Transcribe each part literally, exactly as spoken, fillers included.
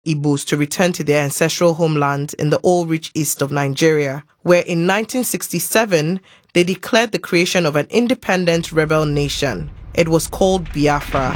Igbos to return to their ancestral homeland in the oil-rich east of Nigeria, where in nineteen sixty-seven, they declared the creation of an independent rebel nation. It was called Biafra.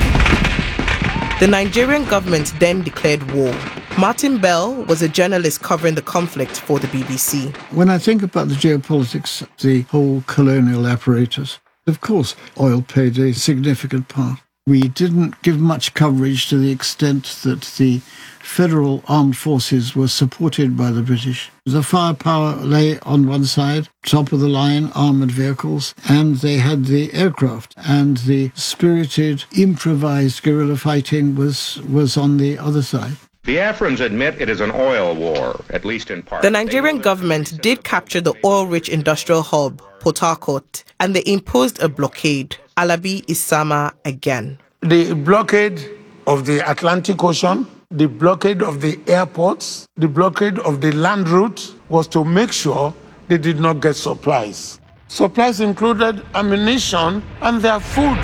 The Nigerian government then declared war. Martin Bell was a journalist covering the conflict for the B B C. When I think about the geopolitics, the whole colonial apparatus, of course, oil played a significant part. We didn't give much coverage to the extent that the federal armed forces were supported by the British. The firepower lay on one side, top of the line armoured vehicles, and they had the aircraft, and the spirited, improvised guerrilla fighting was, was on the other side. Biafrans admit it is an oil war, at least in part. The Nigerian government did capture the oil-rich industrial hub, Port Harcourt, and they imposed a blockade. Alabi Isama again. The blockade of the Atlantic Ocean, the blockade of the airports, the blockade of the land route was to make sure they did not get supplies. Supplies included ammunition and their food.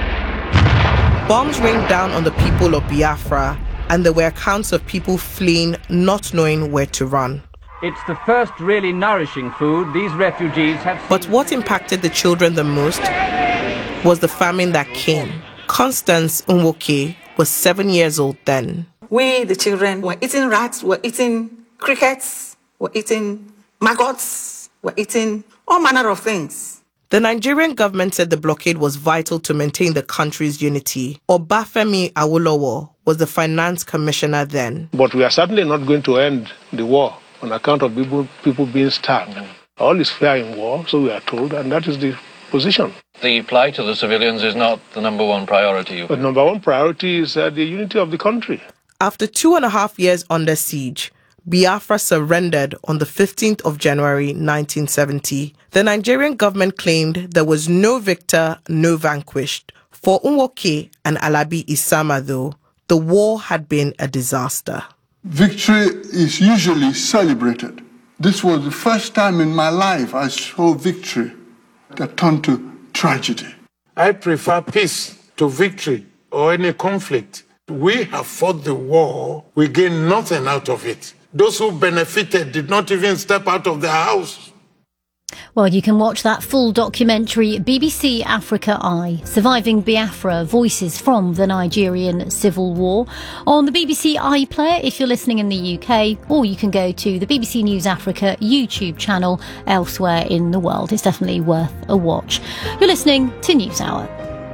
Bombs rained down on the people of Biafra, and there were accounts of people fleeing, not knowing where to run. It's the first really nourishing food these refugees have seen. But what impacted the children the most was the famine that came. Constance Nwoke was seven years old then. We, the children, were eating rats, were eating crickets, were eating maggots, were eating all manner of things. The Nigerian government said the blockade was vital to maintain the country's unity. Obafemi Awolowo was the finance commissioner then. But we are certainly not going to end the war on account of people, people being starved. Mm. All is fair in war, so we are told, and that is the position. The plight of the civilians is not the number one priority. But number one priority is uh, the unity of the country. After two and a half years under siege, Biafra surrendered on the fifteenth of January nineteen seventy. The Nigerian government claimed there was no victor, no vanquished. For Nwoke and Alabi Isama, though, the war had been a disaster. Victory is usually celebrated. This was the first time in my life I saw victory that turned to tragedy. I prefer peace to victory or any conflict. We have fought the war. We gained nothing out of it. Those who benefited did not even step out of their house. Well, you can watch that full documentary, B B C Africa Eye, Surviving Biafra, Voices from the Nigerian Civil War, on the B B C iPlayer if you're listening in the U K, or you can go to the B B C News Africa YouTube channel elsewhere in the world. It's definitely worth a watch. You're listening to News Hour.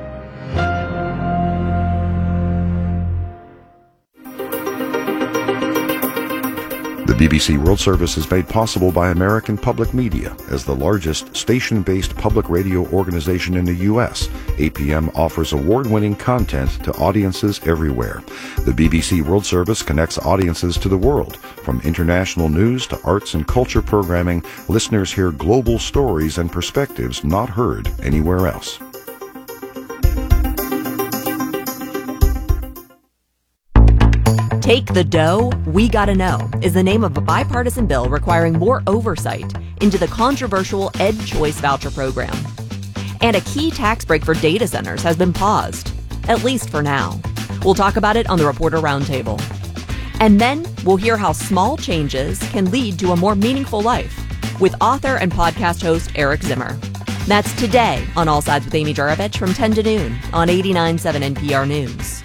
The B B C World Service is made possible by American Public Media. As the largest station-based public radio organization in the U S, A P M offers award-winning content to audiences everywhere. The B B C World Service connects audiences to the world. From international news to arts and culture programming, listeners hear global stories and perspectives not heard anywhere else. Take the Dough, We Gotta Know is the name of a bipartisan bill requiring more oversight into the controversial EdChoice voucher program. And a key tax break for data centers has been paused, at least for now. We'll talk about it on the Reporter Roundtable. And then we'll hear how small changes can lead to a more meaningful life with author and podcast host Eric Zimmer. That's today on All Sides with Amy Juravich from ten to noon on eighty-nine point seven N P R News.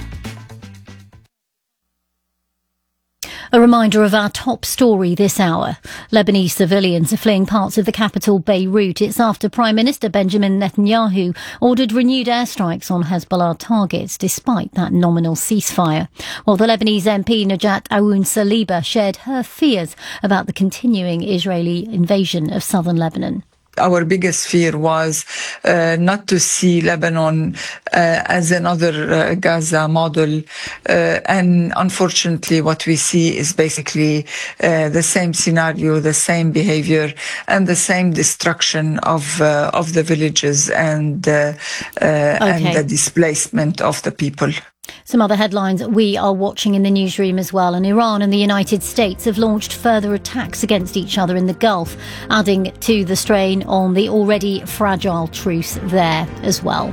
A reminder of our top story this hour. Lebanese civilians are fleeing parts of the capital Beirut. It's after Prime Minister Benjamin Netanyahu ordered renewed airstrikes on Hezbollah targets despite that nominal ceasefire. While the Lebanese M P Najat Aoun Saliba shared her fears about the continuing Israeli invasion of southern Lebanon. Our biggest fear was uh, not to see Lebanon uh, as another uh, Gaza model. Uh, and unfortunately, what we see is basically uh, the same scenario, the same behavior, and the same destruction of uh, of the villages and, uh, uh, okay. and the displacement of the people. Some other headlines we are watching in the newsroom as well. And Iran and the United States have launched further attacks against each other in the Gulf, adding to the strain on the already fragile truce there as well.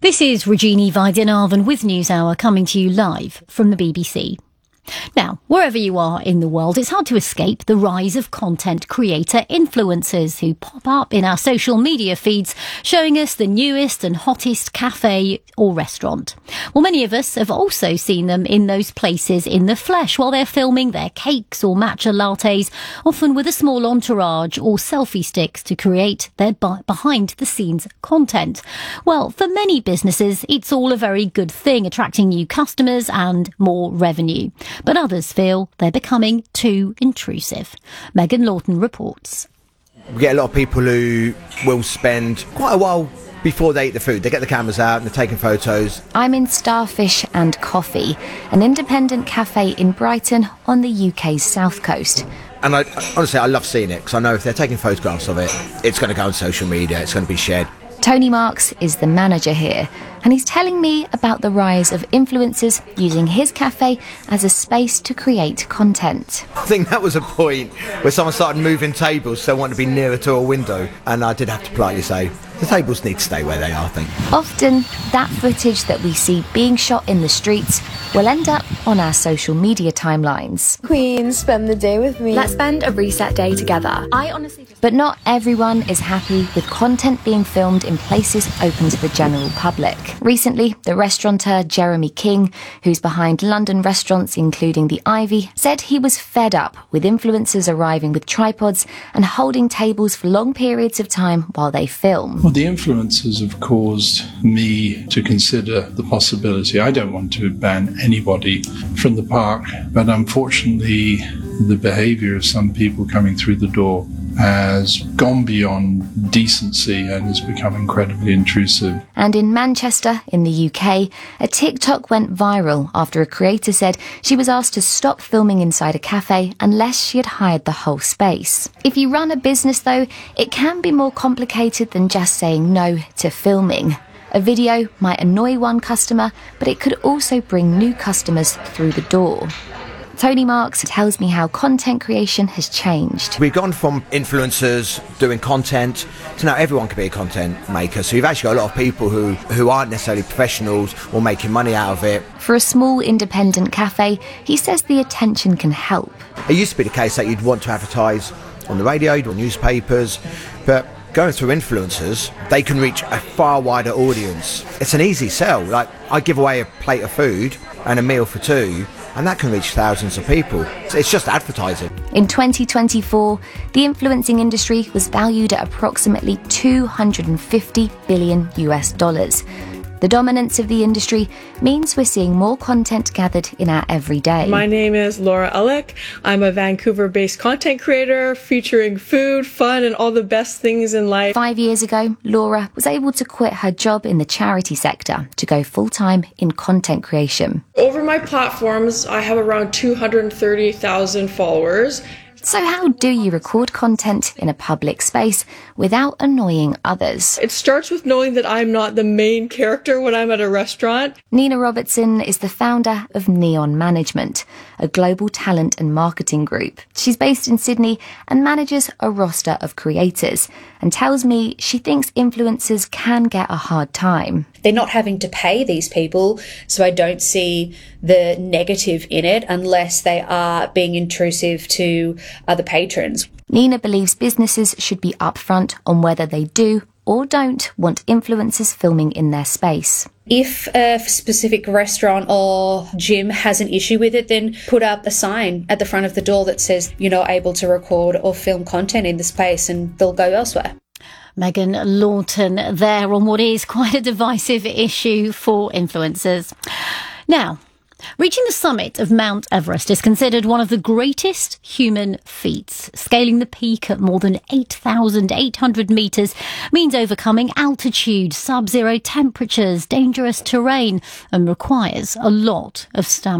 This is Regini Vaidyanathan with NewsHour coming to you live from the B B C. Now, wherever you are in the world, it's hard to escape the rise of content creator influencers who pop up in our social media feeds, showing us the newest and hottest cafe or restaurant. Well, many of us have also seen them in those places in the flesh while they're filming their cakes or matcha lattes, often with a small entourage or selfie sticks to create their bi- behind-the-scenes content. Well, for many businesses, it's all a very good thing, attracting new customers and more revenue. But others feel they're becoming too intrusive. Megan Lawton reports. We get a lot of people who will spend quite a while before they eat the food. They get the cameras out and they're taking photos. I'm in Starfish and Coffee, an independent cafe in Brighton on the U K's south coast. And I, honestly, I love seeing it because I know if they're taking photographs of it, it's going to go on social media, it's going to be shared. Tony Marks is the manager here, and he's telling me about the rise of influencers using his cafe as a space to create content. I think that was a point where someone started moving tables so they wanted to be nearer to a window, and I did have to politely say, the tables need to stay where they are, I think. Often, that footage that we see being shot in the streets will end up on our social media timelines. Queen, spend the day with me. Let's spend a reset day together. I honestly... But not everyone is happy with content being filmed in places open to the general public. Recently, the restaurateur Jeremy King, who's behind London restaurants including the Ivy, said he was fed up with influencers arriving with tripods and holding tables for long periods of time while they film. Well, the influencers have caused me to consider the possibility. I don't want to ban anybody from the park, but unfortunately, the behaviour of some people coming through the door has gone beyond decency and has become incredibly intrusive. And in Manchester, in the U K, a TikTok went viral after a creator said she was asked to stop filming inside a cafe unless she had hired the whole space. If you run a business, though, it can be more complicated than just saying no to filming. A video might annoy one customer, but it could also bring new customers through the door. Tony Marks tells me how content creation has changed. We've gone from influencers doing content to now everyone can be a content maker. So you've actually got a lot of people who, who aren't necessarily professionals or making money out of it. For a small independent cafe, he says the attention can help. It used to be the case that you'd want to advertise on the radio, you'd want newspapers, but going through influencers, they can reach a far wider audience. It's an easy sell. Like, I give away a plate of food and a meal for two, and that can reach thousands of people. It's just advertising. In twenty twenty-four, the influencing industry was valued at approximately two hundred fifty billion US dollars. The dominance of the industry means we're seeing more content gathered in our everyday. My name is Laura Ellick. I'm a Vancouver-based content creator featuring food, fun, and all the best things in life. Five years ago, Laura was able to quit her job in the charity sector to go full-time in content creation. Over my platforms, I have around two hundred thirty thousand followers. So how do you record content in a public space without annoying others? It starts with knowing that I'm not the main character when I'm at a restaurant. Nina Robertson is the founder of Neon Management, a global talent and marketing group. She's based in Sydney and manages a roster of creators, and tells me she thinks influencers can get a hard time. They're not having to pay these people, so I don't see the negative in it unless they are being intrusive to other patrons. Nina believes businesses should be upfront on whether they do or don't want influencers filming in their space. If a specific restaurant or gym has an issue with it, then put up a sign at the front of the door that says you're not able to record or film content in the space, and they'll go elsewhere. Megan Lawton there on what is quite a divisive issue for influencers. Now, reaching the summit of Mount Everest is considered one of the greatest human feats. Scaling the peak at more than eight thousand eight hundred metres means overcoming altitude, sub-zero temperatures, dangerous terrain, and requires a lot of stamina.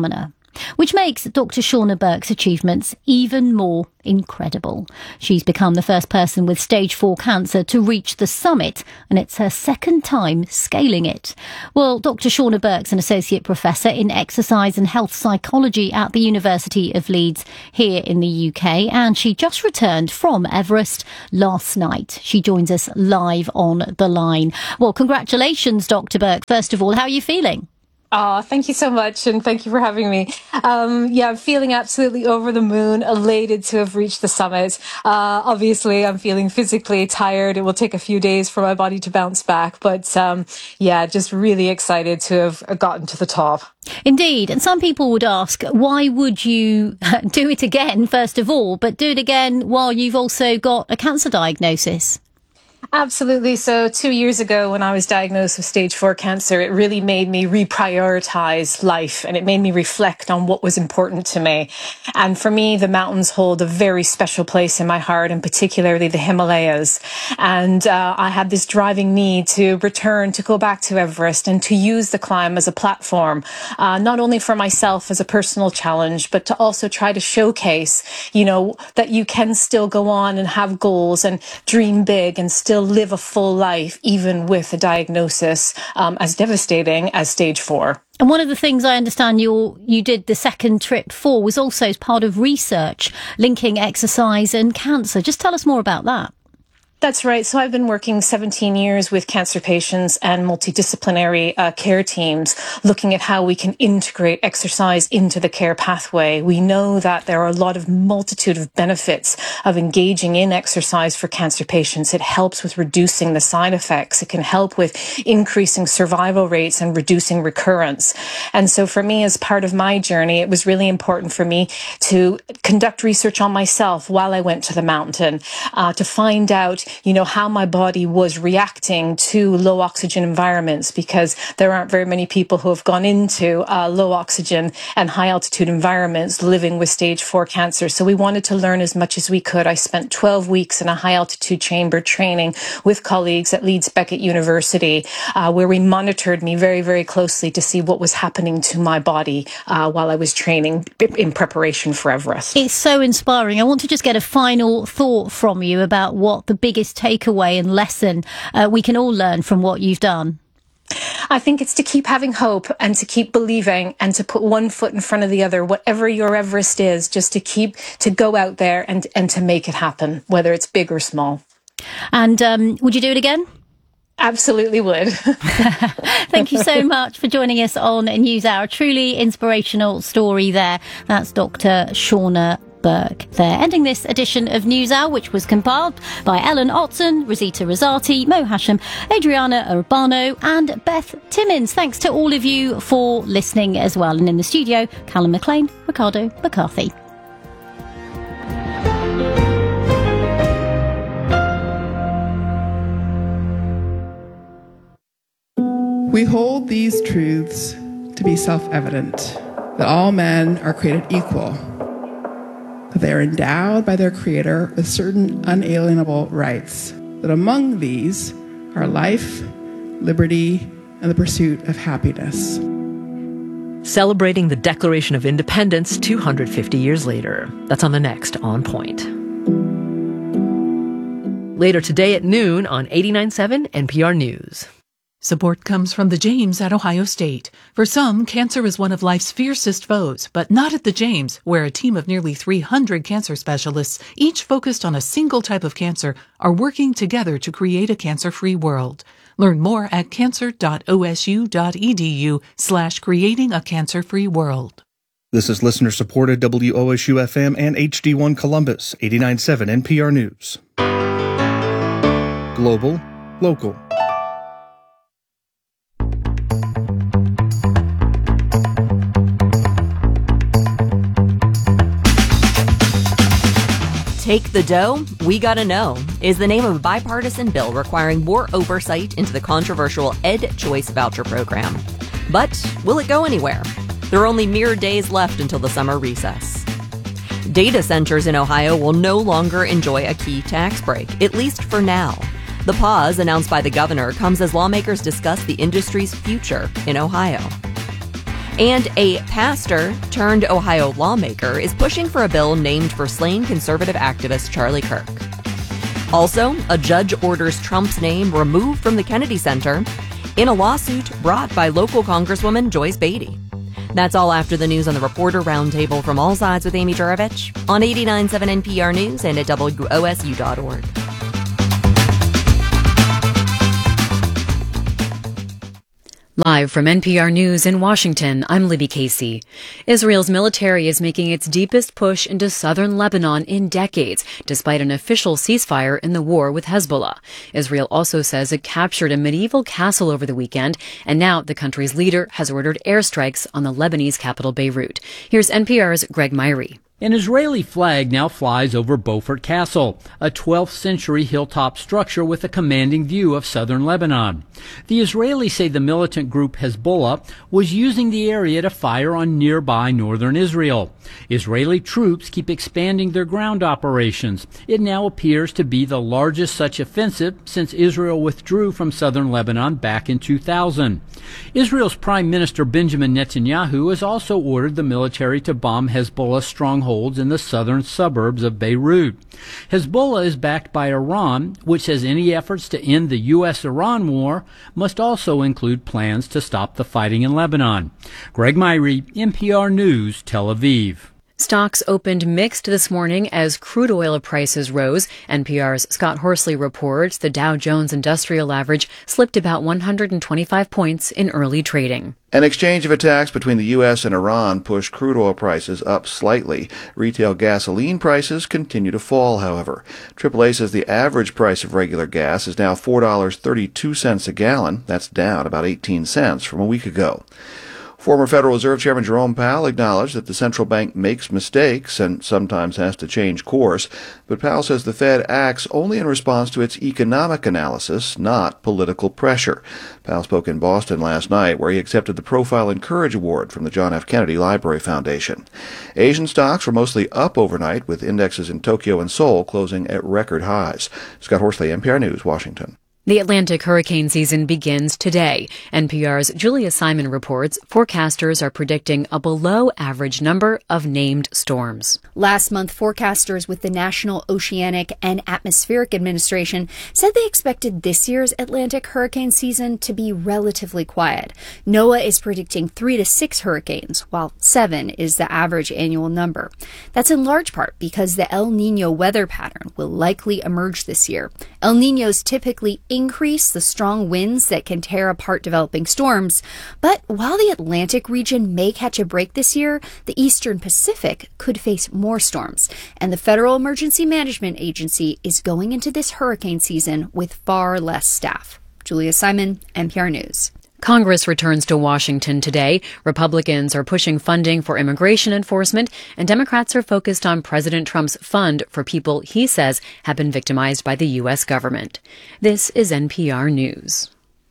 which makes Doctor Shauna Burke's achievements even more incredible. She's become the first person with stage four cancer to reach the summit, and it's her second time scaling it. Well, Doctor Shauna Burke's an associate professor in exercise and health psychology at the University of Leeds here in the U K, and she just returned from Everest last night. She joins us live on the line. Well, congratulations, Doctor Burke. First of all, how are you feeling? Oh, thank you so much, and thank you for having me. Um, yeah, I'm feeling absolutely over the moon, elated to have reached the summit. Uh, obviously, I'm feeling physically tired. It will take a few days for my body to bounce back, but um, yeah, just really excited to have gotten to the top. Indeed, and some people would ask, why would you do it again, first of all, but do it again while you've also got a cancer diagnosis? Absolutely. So two years ago, when I was diagnosed with stage four cancer, it really made me reprioritize life, and it made me reflect on what was important to me. And for me, the mountains hold a very special place in my heart, and particularly the Himalayas. And uh, I had this driving need to return, to go back to Everest and to use the climb as a platform, uh, not only for myself as a personal challenge, but to also try to showcase, you know, that you can still go on and have goals and dream big and still live a full life, even with a diagnosis um, as devastating as stage four. And one of the things I understand you you did the second trip for was also as part of research linking exercise and cancer. Just tell us more about that. That's right. So I've been working seventeen years with cancer patients and multidisciplinary uh, care teams, looking at how we can integrate exercise into the care pathway. We know that there are a lot of multitude of benefits of engaging in exercise for cancer patients. It helps with reducing the side effects. It can help with increasing survival rates and reducing recurrence. And so for me, as part of my journey, it was really important for me to conduct research on myself while I went to the mountain, uh, to find out you know, how my body was reacting to low oxygen environments, because there aren't very many people who have gone into uh, low oxygen and high altitude environments living with stage four cancer. So we wanted to learn as much as we could. I spent twelve weeks in a high altitude chamber training with colleagues at Leeds Beckett University, uh, where we monitored me very, very closely to see what was happening to my body uh, while I was training in preparation for Everest. It's so inspiring. I want to just get a final thought from you about what the big biggest takeaway and lesson uh, we can all learn from what you've done. I think it's to keep having hope and to keep believing and to put one foot in front of the other, whatever your Everest is, just to keep, to go out there and, and to make it happen, whether it's big or small. And um, would you do it again? Absolutely would. Thank you so much for joining us on NewsHour. Truly inspirational story there. That's Doctor Shauna Burke there. Ending this edition of NewsHour, which was compiled by Ellen Otson, Rosita Rosati, Mo Hashim, Adriana Urbano and Beth Timmins. Thanks to all of you for listening as well. And in the studio, Callum McLean, Ricardo McCarthy. We hold these truths to be self-evident, that all men are created equal, that they are endowed by their Creator with certain unalienable rights, that among these are life, liberty, and the pursuit of happiness. Celebrating the Declaration of Independence two hundred fifty years later. That's on the next On Point. Later today at noon on eighty-nine point seven N P R News. Support comes from the James at Ohio State. For some, cancer is one of life's fiercest foes, but not at the James, where a team of nearly three hundred cancer specialists, each focused on a single type of cancer, are working together to create a cancer-free world. Learn more at cancer.osu.edu slash creating a cancer-free world. This is listener-supported W O S U F M and H D one Columbus, eighty-nine point seven N P R News. Global, local. Take the Dough, We Gotta Know is the name of a bipartisan bill requiring more oversight into the controversial Ed Choice Voucher Program. But will it go anywhere? There are only mere days left until the summer recess. Data centers in Ohio will no longer enjoy a key tax break, at least for now. The pause announced by the governor comes as lawmakers discuss the industry's future in Ohio. And a pastor turned Ohio lawmaker is pushing for a bill named for slain conservative activist Charlie Kirk. Also, a judge orders Trump's name removed from the Kennedy Center in a lawsuit brought by local Congresswoman Joyce Beatty. That's all after the news on the Reporter Roundtable from All Sides with Amy Juravich on eighty-nine point seven N P R News and at W O S U dot org. Live from N P R News in Washington, I'm Libby Casey. Israel's military is making its deepest push into southern Lebanon in decades, despite an official ceasefire in the war with Hezbollah. Israel also says it captured a medieval castle over the weekend, and now the country's leader has ordered airstrikes on the Lebanese capital Beirut. Here's N P R's Greg Myrie. An Israeli flag now flies over Beaufort Castle, a twelfth century hilltop structure with a commanding view of southern Lebanon. The Israelis say the militant group Hezbollah was using the area to fire on nearby northern Israel. Israeli troops keep expanding their ground operations. It now appears to be the largest such offensive since Israel withdrew from southern Lebanon back in two thousand. Israel's Prime Minister Benjamin Netanyahu has also ordered the military to bomb Hezbollah strongholds in the southern suburbs of Beirut. Hezbollah is backed by Iran, which says any efforts to end the U S Iran war must also include plans to stop the fighting in Lebanon. Greg Myrie, N P R News, Tel Aviv. Stocks opened mixed this morning as crude oil prices rose. N P R's Scott Horsley reports the Dow Jones Industrial Average slipped about one hundred twenty-five points in early trading. An exchange of attacks between the U S and Iran pushed crude oil prices up slightly. Retail gasoline prices continue to fall, however. triple A says the average price of regular gas is now four dollars and thirty-two cents a gallon. That's down about eighteen cents from a week ago. Former Federal Reserve Chairman Jerome Powell acknowledged that the central bank makes mistakes and sometimes has to change course, but Powell says the Fed acts only in response to its economic analysis, not political pressure. Powell spoke in Boston last night, where he accepted the Profile and Courage Award from the John F. Kennedy Library Foundation. Asian stocks were mostly up overnight, with indexes in Tokyo and Seoul closing at record highs. Scott Horsley, N P R News, Washington. The Atlantic hurricane season begins today. N P R's Julia Simon reports forecasters are predicting a below-average number of named storms. Last month, forecasters with the National Oceanic and Atmospheric Administration said they expected this year's Atlantic hurricane season to be relatively quiet. NOAA is predicting three to six hurricanes, while seven is the average annual number. That's in large part because the El Niño weather pattern will likely emerge this year. El Niños typically increase the strong winds that can tear apart developing storms. But while the Atlantic region may catch a break this year, the Eastern Pacific could face more storms. And the Federal Emergency Management Agency is going into this hurricane season with far less staff. Julia Simon, N P R News. Congress returns to Washington today. Republicans are pushing funding for immigration enforcement, and Democrats are focused on President Trump's fund for people he says have been victimized by the U S government. This is N P R News.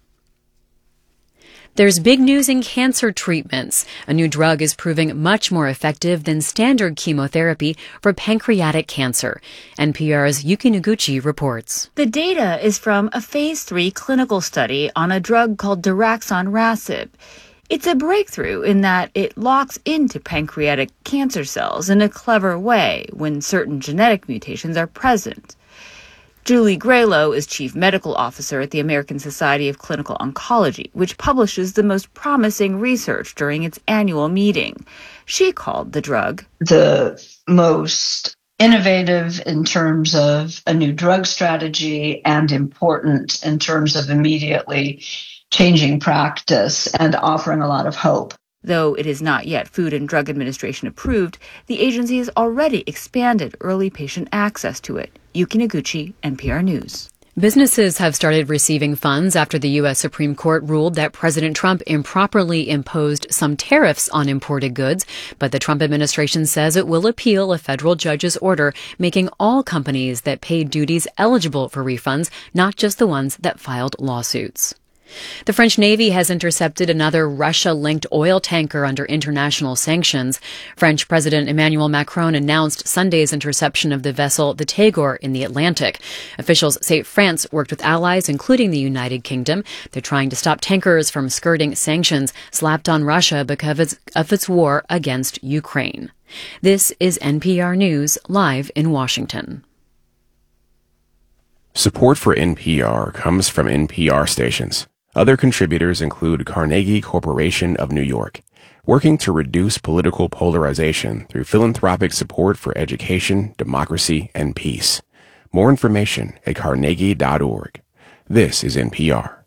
There's big news in cancer treatments. A new drug is proving much more effective than standard chemotherapy for pancreatic cancer. N P R's Yuki Noguchi reports. The data is from a phase three clinical study on a drug called daraxonrasib. It's a breakthrough in that it locks into pancreatic cancer cells in a clever way when certain genetic mutations are present. Julie Graylow is Chief Medical Officer at the American Society of Clinical Oncology, which publishes the most promising research during its annual meeting. She called the drug the most innovative in terms of a new drug strategy and important in terms of immediately changing practice and offering a lot of hope. Though it is not yet Food and Drug Administration approved, the agency has already expanded early patient access to it. Yuki Noguchi, N P R News. Businesses have started receiving funds after the U S Supreme Court ruled that President Trump improperly imposed some tariffs on imported goods, but the Trump administration says it will appeal a federal judge's order making all companies that paid duties eligible for refunds, not just the ones that filed lawsuits. The French Navy has intercepted another Russia-linked oil tanker under international sanctions. French President Emmanuel Macron announced Sunday's interception of the vessel the Tagore in the Atlantic. Officials say France worked with allies, including the United Kingdom. They're trying to stop tankers from skirting sanctions slapped on Russia because of its, of its war against Ukraine. This is N P R News, live in Washington. Support for N P R comes from N P R stations. Other contributors include Carnegie Corporation of New York, working to reduce political polarization through philanthropic support for education, democracy, and peace. More information at carnegie dot org. This is N P R.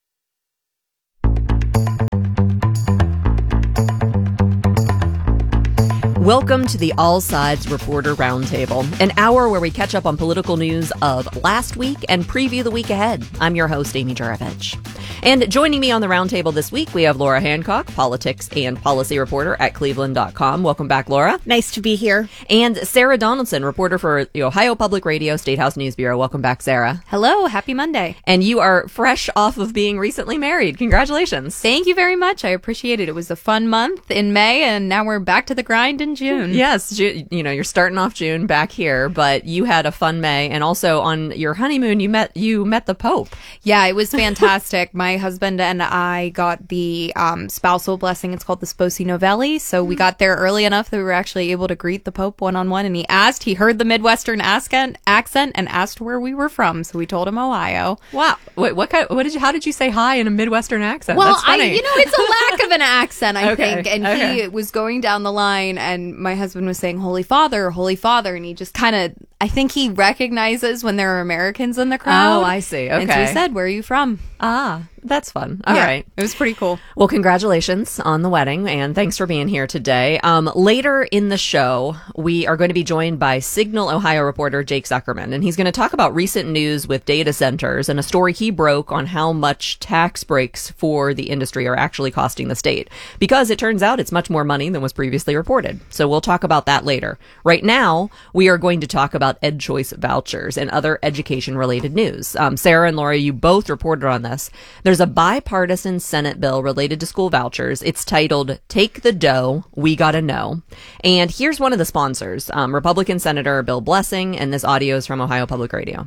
Welcome to the All Sides Reporter Roundtable, an hour where we catch up on political news of last week and preview the week ahead. I'm your host, Amy Juravich. And joining me on the roundtable this week, we have Laura Hancock, politics and policy reporter at cleveland dot com. Welcome back, Laura. Nice to be here. And Sarah Donaldson, reporter for the Ohio Public Radio Statehouse News Bureau. Welcome back, Sarah. Hello. Happy Monday. And you are fresh off of being recently married. Congratulations. Thank you very much. I appreciate it. It was a fun month in May, and now we're back to the grind in June. Yes. Ju- you know, you're starting off June back here, but you had a fun May. And also on your honeymoon, you met you met the Pope. Yeah, it was fantastic. My husband and I got the um, spousal blessing. It's called the Sposi Novelli. So we got there early enough that we were actually able to greet the Pope one-on-one. And he asked, he heard the Midwestern accent, accent and asked where we were from. So we told him Ohio. Wow. Wait, what kind, what did you, how did you say hi in a Midwestern accent? Well, That's funny. I, you know, it's a lack of an accent, I Okay, think. And okay. he was going down the line, and my husband was saying, Holy Father, Holy Father. And he just kind of, I think he recognizes when there are Americans in the crowd. Oh, I see. Okay. And so he said, where are you from? Ah, that's fun. All yeah, right. It was pretty cool. Well, congratulations on the wedding, and thanks for being here today. Um, later in the show, we are going to be joined by Signal Ohio reporter Jake Zuckerman, and he's going to talk about recent news with data centers and a story he broke on how much tax breaks for the industry are actually costing the state, because it turns out it's much more money than was previously reported. So we'll talk about that later. Right now, we are going to talk about EdChoice vouchers and other education-related news. Um, Sarah and Laura, you both reported on this. There's a bipartisan Senate bill related to school vouchers. It's titled Take the Dough, We Gotta Know. And here's one of the sponsors, um, Republican Senator Bill Blessing, and this audio is from Ohio Public Radio.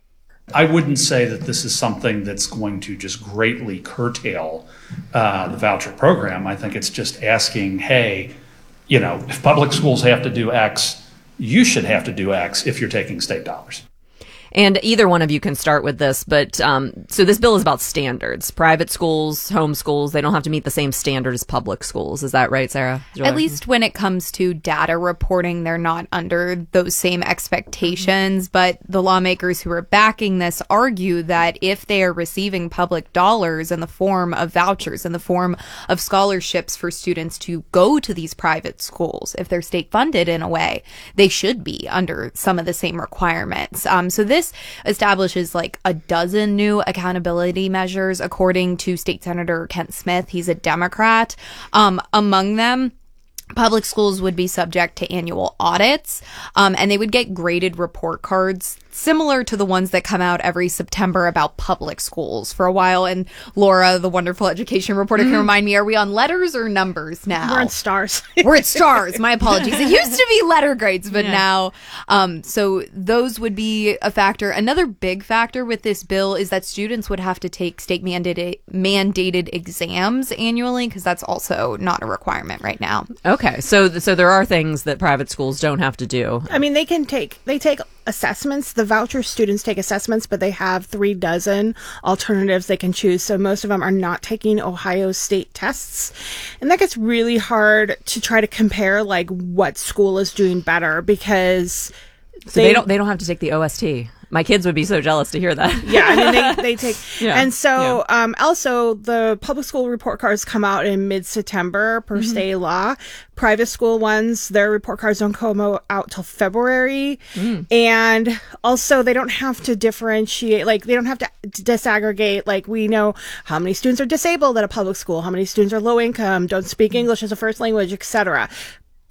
I wouldn't say that this is something that's going to just greatly curtail uh, the voucher program. I think it's just asking, hey, you know, if public schools have to do X, you should have to do X if you're taking state dollars. And either one of you can start with this, but um, so this bill is about standards. Private schools, home schools, they don't have to meet the same standard as public schools. Is that right, Sarah? At least when it comes to data reporting, they're not under those same expectations. But the lawmakers who are backing this argue that if they are receiving public dollars in the form of vouchers, in the form of scholarships for students to go to these private schools, if they're state funded in a way, they should be under some of the same requirements. Um, so this establishes like a dozen new accountability measures, according to State Senator Kent Smith. He's a Democrat. Um, among them, public schools would be subject to annual audits, um, and they would get graded report cards similar to the ones that come out every September about public schools for a while. And Laura, the wonderful education reporter, mm. can remind me, are we on letters or numbers now? We're on stars. We're at stars. My apologies. It used to be letter grades, but yeah. now, um, so those would be a factor. Another big factor with this bill is that students would have to take state mandated, mandated exams annually, because that's also not a requirement right now. Okay. So, so there are things that private schools don't have to do. I mean, they can take, they take assessments. The voucher students take assessments, but they have three dozen alternatives they can choose. So most of them are not taking Ohio State tests. And that gets really hard to try to compare like what school is doing better, because so they, they don't they don't have to take the O S T. My kids would be so jealous to hear that. Yeah, I mean, they, they take... yeah, and so, yeah. um, also, the public school report cards come out in mid-September per mm-hmm. state law. Private school ones, their report cards don't come out till February. Mm. And also, they don't have to differentiate, like, they don't have to disaggregate, like, we know how many students are disabled at a public school, how many students are low income, don't speak English as a first language, et cetera.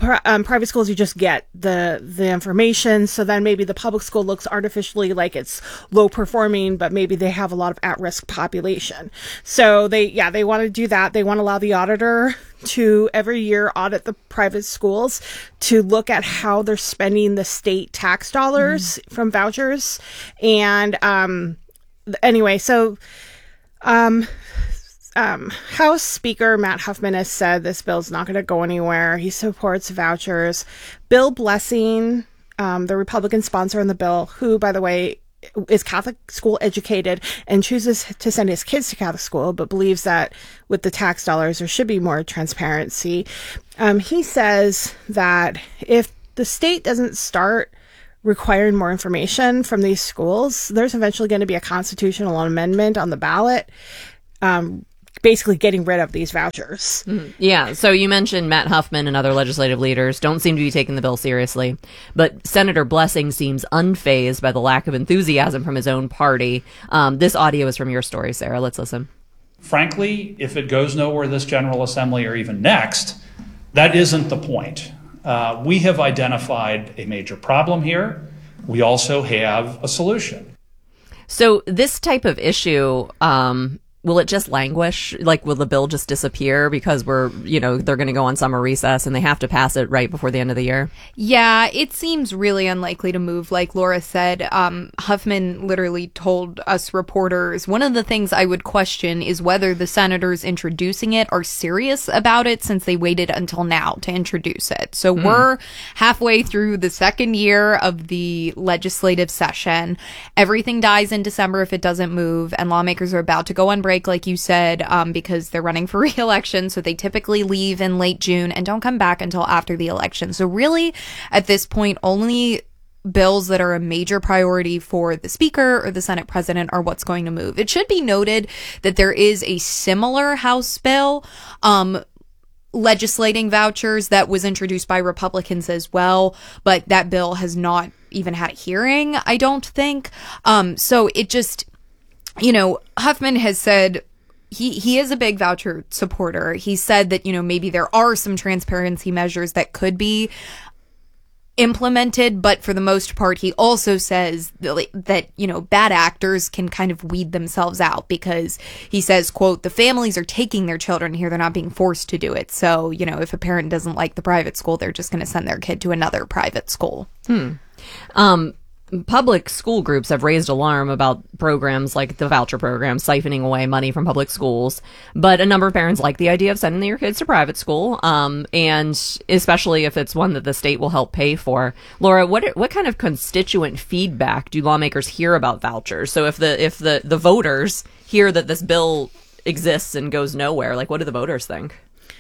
pri- um, private schools, you just get the the information. So then maybe the public school looks artificially like it's low performing, but maybe they have a lot of at-risk population. So they, yeah, they want to do that. They want to allow the auditor to every year audit the private schools to look at how they're spending the state tax dollars mm-hmm. from vouchers. And um, anyway, so um, um, House Speaker Matt Huffman has said this bill is not going to go anywhere. He supports vouchers. Bill Blessing, um, the Republican sponsor in the bill, who, by the way, is Catholic school educated and chooses to send his kids to Catholic school, but believes that with the tax dollars, there should be more transparency. Um, he says that if the state doesn't start requiring more information from these schools, there's eventually going to be a constitutional amendment on the ballot, um, basically getting rid of these vouchers. Mm-hmm. Yeah, so you mentioned Matt Huffman and other legislative leaders don't seem to be taking the bill seriously, but Senator Blessing seems unfazed by the lack of enthusiasm from his own party. Um, this audio is from your story, Sarah. Let's listen. Frankly, if it goes nowhere this General Assembly or even next, that isn't the point. Uh, we have identified a major problem here. We also have a solution. So this type of issue, um, will it just languish? Like, will the bill just disappear because we're, you know, they're going to go on summer recess and they have to pass it right before the end of the year? Yeah, it seems really unlikely to move. Like Laura said, um, Huffman literally told us reporters, one of the things I would question is whether the senators introducing it are serious about it since they waited until now to introduce it. So mm. we're halfway through the second year of the legislative session. Everything dies in December if it doesn't move, and lawmakers are about to go on break, like you said, um, because they're running for re-election. So they typically leave in late June and don't come back until after the election. So really, at this point, only bills that are a major priority for the Speaker or the Senate President are what's going to move. It should be noted that there is a similar House bill, um, legislating vouchers that was introduced by Republicans as well, but that bill has not even had a hearing, I don't think. Um, so it just... You know, Huffman has said he, he is a big voucher supporter. He said that, you know, maybe there are some transparency measures that could be implemented, but for the most part, he also says that, that, you know, bad actors can kind of weed themselves out because he says, quote, the families are taking their children here. They're not being forced to do it. So, you know, if a parent doesn't like the private school, they're just going to send their kid to another private school. Hmm. Um, Public school groups have raised alarm about programs like the voucher program siphoning away money from public schools, but a number of parents like the idea of sending their kids to private school, um, and especially if it's one that the state will help pay for. Laura, what what kind of constituent feedback do lawmakers hear about vouchers? So if the if the, the voters hear that this bill exists and goes nowhere, like what do the voters think?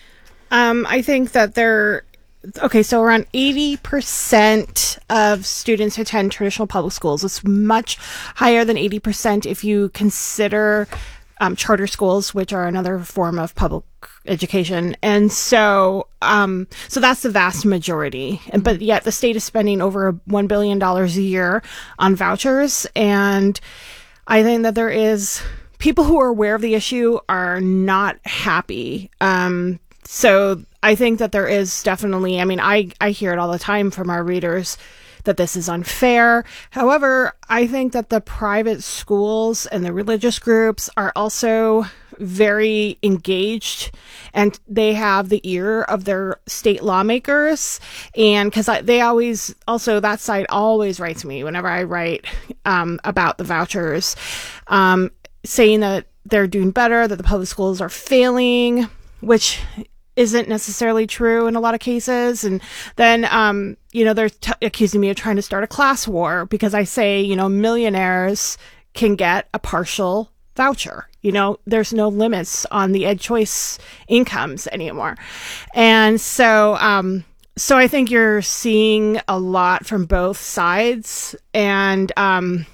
Um, I think that they're Okay, so around eighty percent of students attend traditional public schools. It's much higher than eighty percent if you consider um, charter schools, which are another form of public education. And so, um, so that's the vast majority. And, but yet the state is spending over one billion dollars a year on vouchers. And I think that there is people who are aware of the issue are not happy. Um, so I think that there is definitely, I mean, I, I hear it all the time from our readers that this is unfair. However, I think that the private schools and the religious groups are also very engaged and they have the ear of their state lawmakers. And because they always, also that side always writes me whenever I write um, about the vouchers, um, saying that they're doing better, that the public schools are failing, which isn't necessarily true in a lot of cases. And then, um, you know, they're t- accusing me of trying to start a class war because I say, you know, millionaires can get a partial voucher. You know, there's no limits on the Ed Choice incomes anymore. And so, um, so I think you're seeing a lot from both sides. And, um,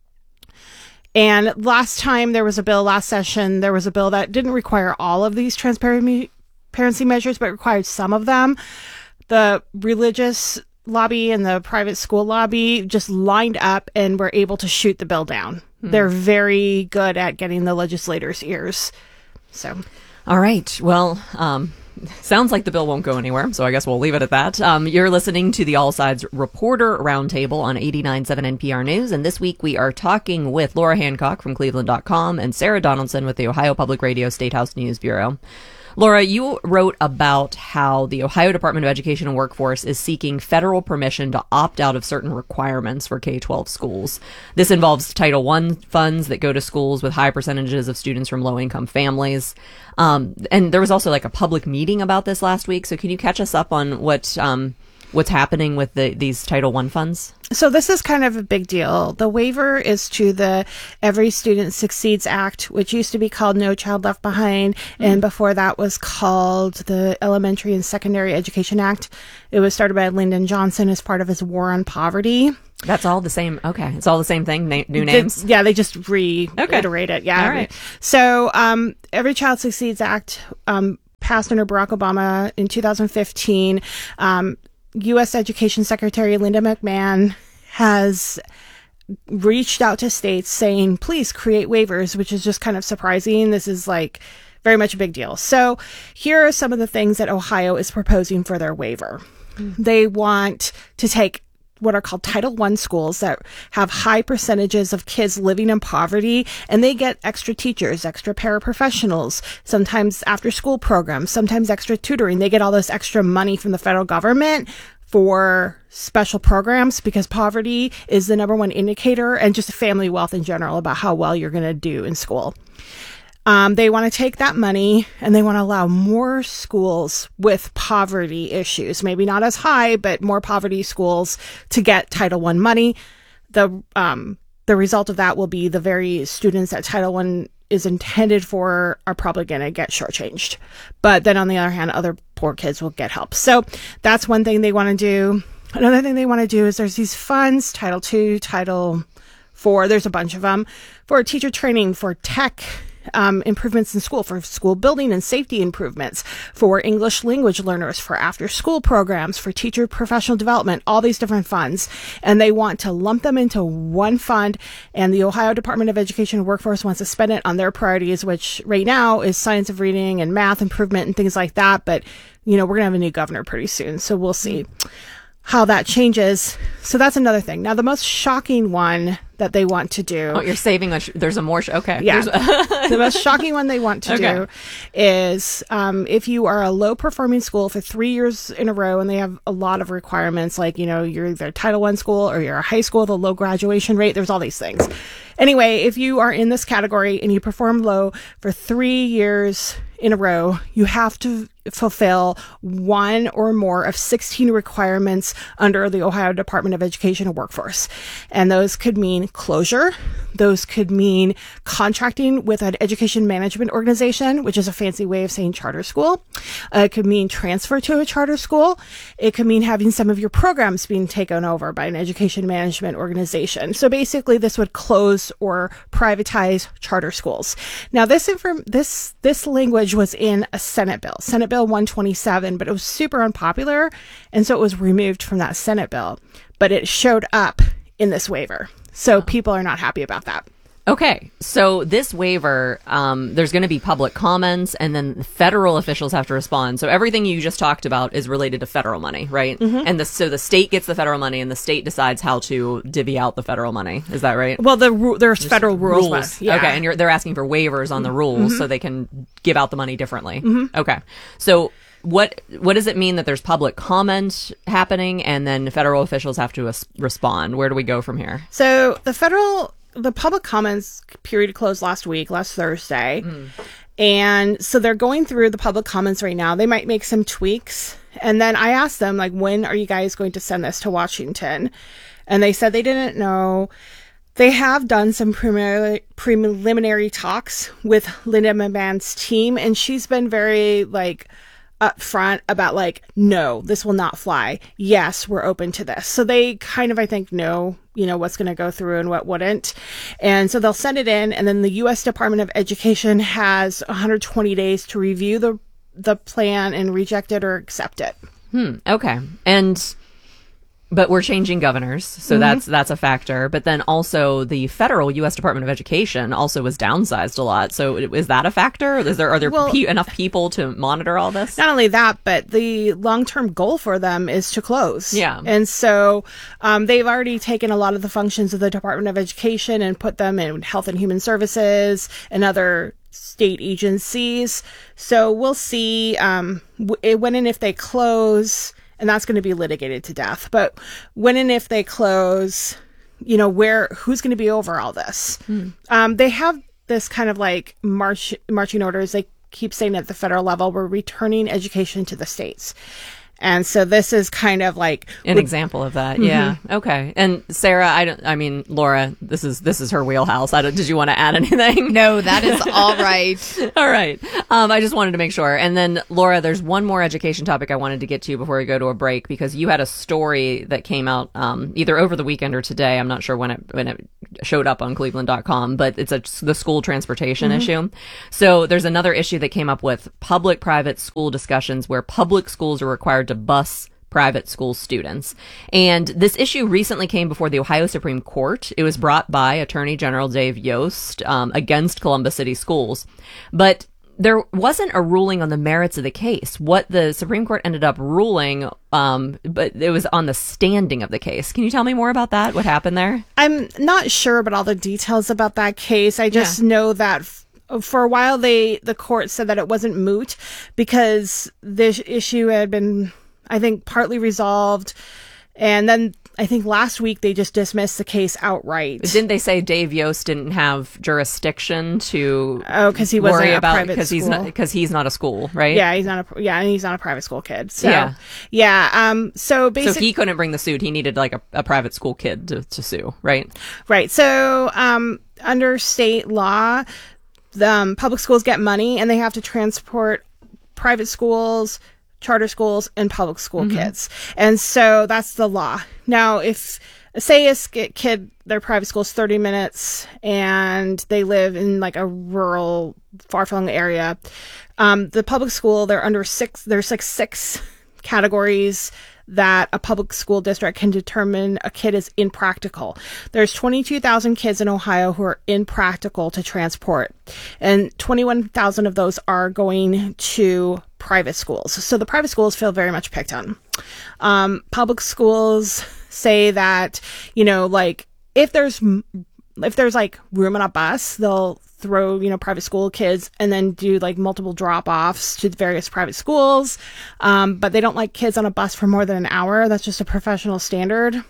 and last time there was a bill, last session, there was a bill that didn't require all of these transparency transparency measures, but required some of them. The religious lobby and the private school lobby just lined up and were able to shoot the bill down. Hmm. They're very good at getting the legislators' ears. So, all right. Well, um, Sounds like the bill won't go anywhere, so I guess we'll leave it at that. Um, you're listening to the All Sides Reporter Roundtable on eighty-nine point seven N P R News, and this week we are talking with Laura Hancock from Cleveland dot com and Sarah Donaldson with the Ohio Public Radio Statehouse News Bureau. Laura, you wrote about how the Ohio Department of Education and Workforce is seeking federal permission to opt out of certain requirements for K twelve schools. This involves Title one funds that go to schools with high percentages of students from low-income families. Um, and there was also like a public meeting about this last week. So can you catch us up on what um, what's happening with the, these Title one funds? So this is kind of a big deal. The waiver is to the Every Student Succeeds Act, which used to be called No Child Left Behind, mm-hmm. and before that was called the Elementary and Secondary Education Act. It was started by Lyndon Johnson as part of his war on poverty. That's all the same. Okay. It's all the same thing. Na- new names. The, yeah. They just reiterate okay. it. Yeah. All right. So, um, Every Child Succeeds Act, um, passed under Barack Obama in two thousand fifteen. Um, U S Education Secretary Linda McMahon has reached out to states saying, please create waivers, which is just kind of surprising. This is like very much a big deal. So here are some of the things that Ohio is proposing for their waiver. Mm-hmm. They want to take what are called Title one schools that have high percentages of kids living in poverty, and they get extra teachers, extra paraprofessionals, sometimes after school programs, sometimes extra tutoring. They get all this extra money from the federal government for special programs because poverty is the number one indicator, and just family wealth in general about how well you're going to do in school. Um, they want to take that money and they want to allow more schools with poverty issues, maybe not as high, but more poverty schools to get Title one money. The um, the result of that will be the very students that Title one is intended for are probably going to get shortchanged. But then on the other hand, other poor kids will get help. So that's one thing they want to do. Another thing they want to do is there's these funds, Title two, Title four, there's a bunch of them, for teacher training, for tech Um, improvements in school, for school building and safety improvements, for English language learners, for after school programs, for teacher professional development, all these different funds. And they want to lump them into one fund. And the Ohio Department of Education and Workforce wants to spend it on their priorities, which right now is science of reading and math improvement and things like that. But, you know, we're going to have a new governor pretty soon. So we'll see how that changes. So that's another thing. Now, the most shocking one that they want to do. Oh, you're saving a, sh- there's a more, sh- okay. Yeah. The most shocking one they want to okay. do is um, if you are a low performing school for three years in a row, and they have a lot of requirements, like, you know, you're either a Title one school or you're a high school with a low graduation rate. There's all these things. Anyway, if you are in this category and you perform low for three years in a row, you have to fulfill one or more of sixteen requirements under the Ohio Department of Education and Workforce. And those could mean closure. Those could mean contracting with an education management organization, which is a fancy way of saying charter school. Uh, it could mean transfer to a charter school. It could mean having some of your programs being taken over by an education management organization. So basically, this would close or privatize charter schools. Now, this inform- this this language was in a Senate bill, Senate Bill one twenty-seven, but it was super unpopular, and so it was removed from that Senate bill. But it showed up in this waiver. So people are not happy about that. Okay, so this waiver, um, there's going to be public comments, and then federal officials have to respond. So everything you just talked about is related to federal money, right? Mm-hmm. And the, so the state gets the federal money, and the state decides how to divvy out the federal money. Is that right? Well, the there's just federal rules. rules. Yeah. Okay, and you're, they're asking for waivers on the rules mm-hmm. so they can give out the money differently. Mm-hmm. Okay, so what what does it mean that there's public comment happening, and then federal officials have to as- respond? Where do we go from here? So the federal... The public comments period closed last week, last Thursday. Mm. And so they're going through the public comments right now. They might make some tweaks. And then I asked them, like, when are you guys going to send this to Washington? And they said they didn't know. They have done some preliminary, preliminary talks with Linda McMahon's team, and she's been very, like, upfront about, like, no, this will not fly. Yes, we're open to this. So they kind of, I think, know, you know, what's going to go through and what wouldn't. And so they'll send it in, and then the U S Department of Education has one hundred twenty days to review the the plan and reject it or accept it. Hmm. Okay. And But we're changing governors, so Mhm. that's that's a factor. But then also the federal U S Department of Education also was downsized a lot. So is that a factor? Is there are there Well- pe- enough people to monitor all this? Not only that, but the long-term goal for them is to close. Yeah. And so um, they've already taken a lot of the functions of the Department of Education and put them in Health and Human Services and other state agencies. So we'll see um, w- when and if they close, and that's going to be litigated to death. But when and if they close, you know, where who's going to be over all this? Hmm. Um, they have this kind of like march marching orders. They keep saying at the federal level, we're returning education to the states. And so this is kind of like An with- example of that, Mhm. yeah. Okay. And Sarah, I don't. I mean, Laura, this is this is her wheelhouse. I don't, did you want to add anything? No, that is all right. All right. Um, I just wanted to make sure. And then Laura, there's one more education topic I wanted to get to before we go to a break, because you had a story that came out um, either over the weekend or today. I'm not sure when it when it showed up on Cleveland dot com, but it's a the school transportation Mhm. issue. So there's another issue that came up with public-private school discussions where public schools are required to bus private school students. And this issue recently came before the Ohio Supreme Court. It was brought by Attorney General Dave Yost um, against Columbus City Schools. But there wasn't a ruling on the merits of the case. What the Supreme Court ended up ruling, um, but it was on the standing of the case. Can you tell me more about that? What happened there? I'm not sure about all the details about that case. I just Yeah. know that f- for a while they the court said that it wasn't moot because this issue had been, I think, partly resolved, and then I think last week they just dismissed the case outright. Didn't they say Dave Yost didn't have jurisdiction to Oh, 'cause he wasn't worry a about private because he's school. not because he's not a school, right? Yeah, he's not a yeah, and he's not a private school kid. So Yeah. yeah, um, so So basically, he couldn't bring the suit. He needed like a, a private school kid to, to sue, right? right. So um, under state law, the um, public schools get money, and they have to transport private schools, charter schools, and public school Mhm. kids. And so that's the law. Now, if say a sk- kid, their private school is thirty minutes and they live in like a rural, far-flung area, um, the public school, they're under six, there's like six categories that a public school district can determine a kid is impractical. There's twenty-two thousand kids in Ohio who are impractical to transport, and twenty-one thousand of those are going to private schools. So the private schools feel very much picked on. Um, public schools say that, you know, like if there's if there's like room on a bus, they'll throw, you know, private school kids and then do like multiple drop-offs to various private schools. Um, but they don't like kids on a bus for more than an hour. That's just a professional standard.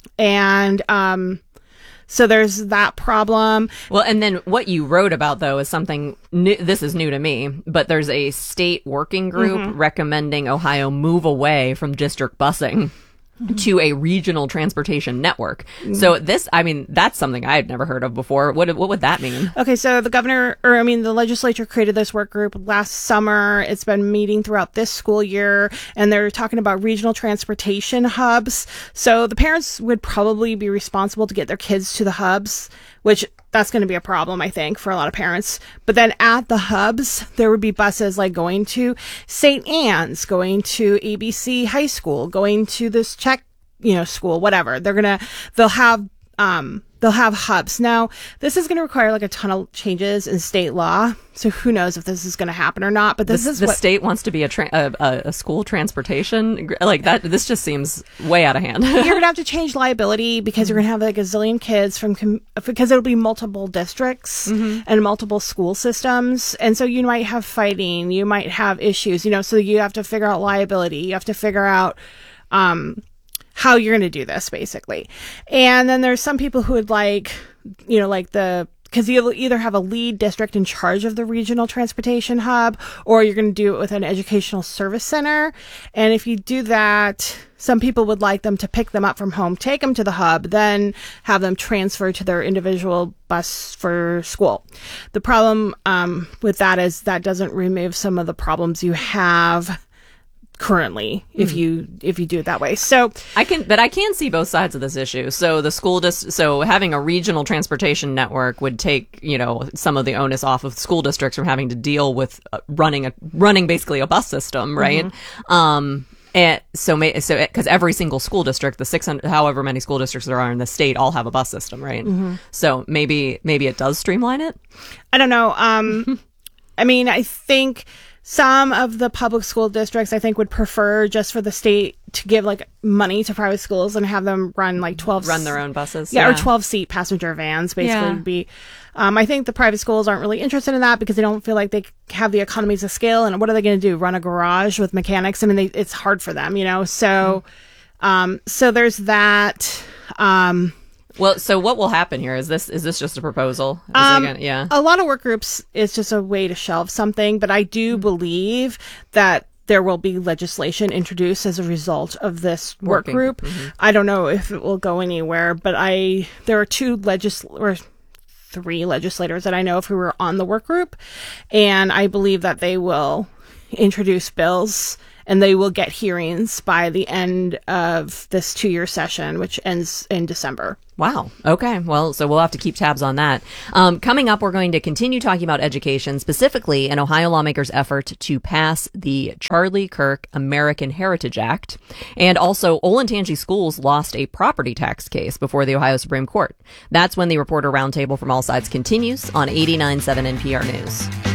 And um, so there's that problem. Well, and then what you wrote about, though, is something new. This is new to me, but there's a state working group Mhm. recommending Ohio move away from district busing to a regional transportation network. So this, I mean, that's something I had never heard of before. What what would that mean? Okay, so the governor, or I mean, the legislature created this work group last summer. It's been meeting throughout this school year, and they're talking about regional transportation hubs. So the parents would probably be responsible to get their kids to the hubs, which that's going to be a problem, I think, for a lot of parents. But then at the hubs, there would be buses like going to Saint Anne's, going to A B C High School, going to this Czech, you know, school, whatever. They're going to, they'll have, um, they'll have hubs. Now, this is going to require like a ton of changes in state law. So who knows if this is going to happen or not, but this the, is the what state wants to be a, tra- a, a a school transportation like that. This just seems way out of hand. you're going to have to change liability because you're going to have like a zillion kids from, com- because it'll be multiple districts Mhm. and multiple school systems. And so you might have fighting, you might have issues, you know, so you have to figure out liability. You have to figure out, um, how you're going to do this basically. And then there's some people who would like, you know, like the, because you'll either have a lead district in charge of the regional transportation hub, or you're going to do it with an educational service center. And if you do that, some people would like them to pick them up from home, take them to the hub, then have them transfer to their individual bus for school. The problem um, with that is that doesn't remove some of the problems you have currently if Mm. you if you do it that way. So I can, but I can see both sides of this issue. So the school dis- so having a regional transportation network would take, you know, some of the onus off of school districts from having to deal with uh, running a running basically a bus system, right? Mhm. Um, And so, may, so because every single school district, the six hundred, however many school districts there are in the state, all have a bus system, right? Mm-hmm. So maybe maybe it does streamline it. I don't know. Um, I mean, I think some of the public school districts, I think, would prefer just for the state to give like money to private schools and have them run like twelve run their own buses, yeah, yeah. or twelve seat passenger vans. Basically, Yeah. would be. Um, I think the private schools aren't really interested in that because they don't feel like they have the economies of scale. And what are they going to do? Run a garage with mechanics? I mean, they, it's hard for them, you know. So, um, so there's that. Um, Well, so what will happen here? Is this is this just a proposal? Is Um, it gonna, yeah. A lot of work groups, it's just a way to shelve something, but I do believe that there will be legislation introduced as a result of this work Working. group. Mhm. I don't know if it will go anywhere, but I there are two legis or three legislators that I know of who were on the work group, and I believe that they will introduce bills and they will get hearings by the end of this two-year session, which ends in December. Wow. Okay. Well, so we'll have to keep tabs on that. Um, coming up, we're going to continue talking about education, specifically an Ohio lawmaker's effort to pass the Charlie Kirk American Heritage Act. And also, Olentangy Schools lost a property tax case before the Ohio Supreme Court. That's when the Reporter Roundtable from All Sides continues on eighty-nine point seven N P R News.